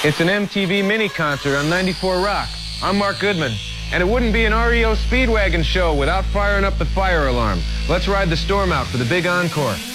It's an MTV mini concert on 94 Rock. I'm Mark Goodman. And it wouldn't be an REO Speedwagon show without firing up the fire alarm. Let's ride the storm out for the big encore.